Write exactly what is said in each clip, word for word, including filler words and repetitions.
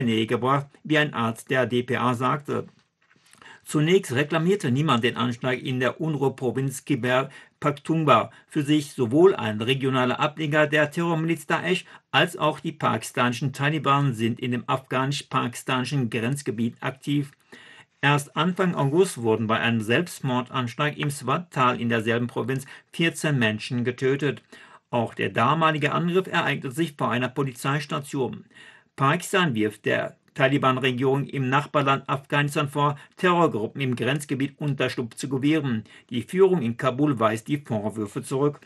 Nähe gebracht, wie ein Arzt der D P A sagte. Zunächst reklamierte niemand den Anschlag in der UNRWA-Provinz Khyber Pakhtunkhwa für sich. Sowohl ein regionaler Ableger der Terrormiliz Daesh als auch die pakistanischen Taliban sind in dem afghanisch-pakistanischen Grenzgebiet aktiv. Erst Anfang August wurden bei einem Selbstmordanschlag im Swat-Tal in derselben Provinz vierzehn Menschen getötet. Auch der damalige Angriff ereignete sich vor einer Polizeistation. Pakistan wirft der Taliban-Regierung im Nachbarland Afghanistan vor, Terrorgruppen im Grenzgebiet Unterschlupf zu gewähren. Die Führung in Kabul weist die Vorwürfe zurück.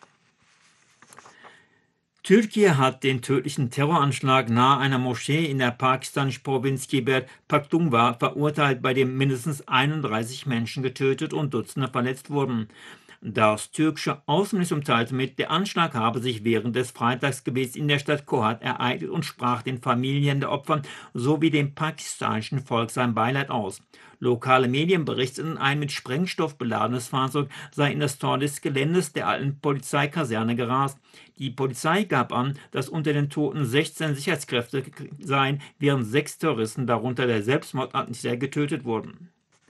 Türkei hat den tödlichen Terroranschlag nahe einer Moschee in der pakistanischen Provinz Khyber Pakhtunkhwa verurteilt, bei dem mindestens einunddreißig Menschen getötet und Dutzende verletzt wurden. Das türkische Außenministerium teilte mit, der Anschlag habe sich während des Freitagsgebets in der Stadt Kohat ereignet und sprach den Familien der Opfer sowie dem pakistanischen Volk sein Beileid aus. Lokale Medien berichteten, ein mit Sprengstoff beladenes Fahrzeug sei in das Tor des Geländes der alten Polizeikaserne gerast. Die Polizei gab an, dass unter den Toten sechzehn Sicherheitskräfte seien, während sechs Terroristen, darunter der Selbstmordattentäter, getötet wurden.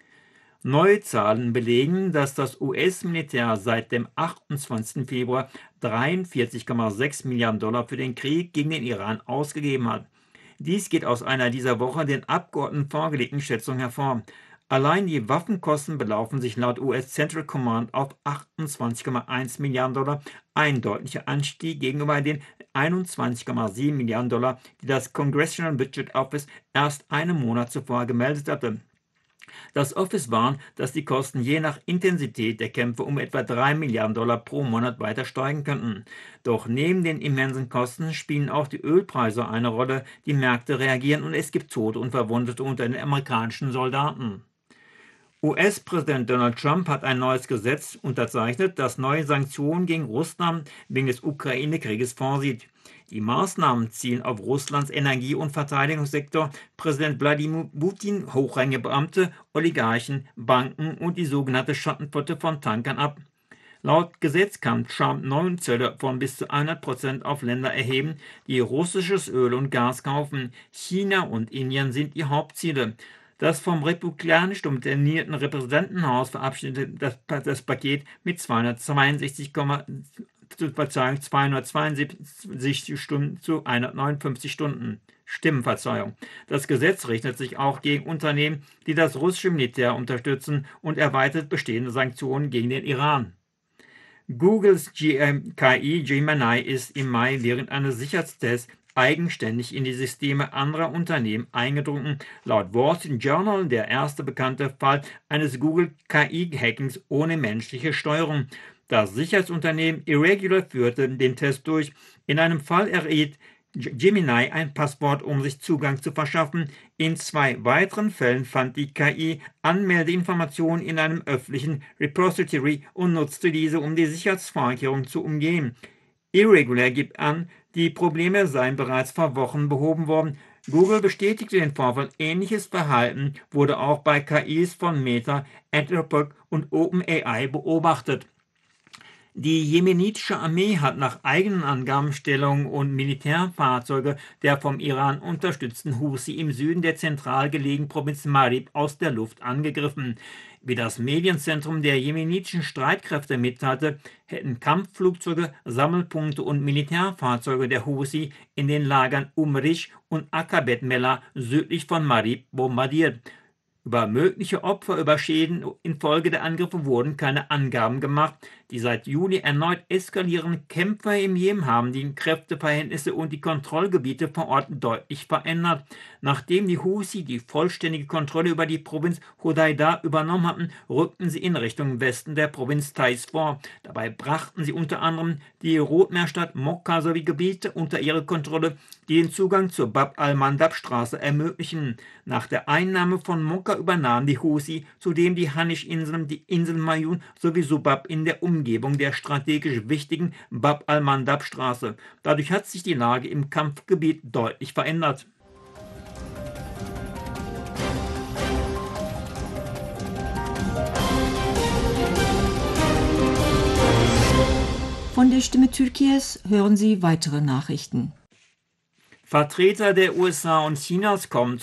Neue Zahlen belegen, dass das U S-Militär seit dem achtundzwanzigsten Februar dreiundvierzig Komma sechs Milliarden Dollar für den Krieg gegen den Iran ausgegeben hat. Dies geht aus einer dieser Woche den Abgeordneten vorgelegten Schätzung hervor. Allein die Waffenkosten belaufen sich laut U S Central Command auf achtundzwanzig Komma eins Milliarden Dollar, ein deutlicher Anstieg gegenüber den einundzwanzig Komma sieben Milliarden Dollar, die das Congressional Budget Office erst einen Monat zuvor gemeldet hatte. Das Office warnt, dass die Kosten je nach Intensität der Kämpfe um etwa drei Milliarden Dollar pro Monat weiter steigen könnten. Doch neben den immensen Kosten spielen auch die Ölpreise eine Rolle, die Märkte reagieren und es gibt Tote und Verwundete unter den amerikanischen Soldaten. U S-Präsident Donald Trump hat ein neues Gesetz unterzeichnet, das neue Sanktionen gegen Russland wegen des Ukraine-Krieges vorsieht. Die Maßnahmen zielen auf Russlands Energie- und Verteidigungssektor, Präsident Wladimir Putin, hochrangige Beamte, Oligarchen, Banken und die sogenannte Schattenflotte von Tankern ab. Laut Gesetz kann Trump neun Zölle von bis zu hundert Prozent auf Länder erheben, die russisches Öl und Gas kaufen. China und Indien sind die Hauptziele. Das vom republikanisch dominierten Repräsentantenhaus verabschiedete das, das Paket mit zweihundertzweiundsechzig, Verzeihung, zweihundertzweiundsiebzig Stunden zu hundertneunundfünfzig Stunden. Stimmenverzeihung. Das Gesetz richtet sich auch gegen Unternehmen, die das russische Militär unterstützen, und erweitert bestehende Sanktionen gegen den Iran. Googles K I Gemini ist im Mai während eines Sicherheitstests eigenständig in die Systeme anderer Unternehmen eingedrungen. Laut Wall Street Journal der erste bekannte Fall eines Google-K I-Hackings ohne menschliche Steuerung. Das Sicherheitsunternehmen Irregular führte den Test durch. In einem Fall erriet Gemini ein Passwort, um sich Zugang zu verschaffen. In zwei weiteren Fällen fand die K I Anmeldeinformationen in einem öffentlichen Repository und nutzte diese, um die Sicherheitsvorkehrungen zu umgehen. Irregular gibt an, die Probleme seien bereits vor Wochen behoben worden. Google bestätigte den Vorfall. Ähnliches Verhalten wurde auch bei K Is von Meta, Anthropic und OpenAI beobachtet. Die jemenitische Armee hat nach eigenen Angaben Stellungen und Militärfahrzeuge der vom Iran unterstützten Husi im Süden der zentral gelegenen Provinz Marib aus der Luft angegriffen. Wie das Medienzentrum der jemenitischen Streitkräfte mitteilte, hätten Kampfflugzeuge, Sammelpunkte und Militärfahrzeuge der Husi in den Lagern Umrish und Akabet Mellah südlich von Marib bombardiert. Über mögliche Opfer, über Schäden infolge der Angriffe wurden keine Angaben gemacht. Die seit Juli erneut eskalierenden Kämpfe im Jemen haben die Kräfteverhältnisse und die Kontrollgebiete vor Ort deutlich verändert. Nachdem die Husi die vollständige Kontrolle über die Provinz Hodeidah übernommen hatten, rückten sie in Richtung Westen der Provinz Taiz vor. Dabei brachten sie unter anderem die Rotmeerstadt Mokka sowie Gebiete unter ihre Kontrolle, die den Zugang zur Bab al-Mandab-Straße ermöglichen. Nach der Einnahme von Mokka übernahmen die Husi zudem die Hanisch-Inseln, die Insel Mayun sowie Subab in der Umgebung der strategisch wichtigen Bab al-Mandab-Straße. Dadurch hat sich die Lage im Kampfgebiet deutlich verändert. Von der Stimme Türkies hören Sie weitere Nachrichten. Vertreter der U S A und Chinas kommen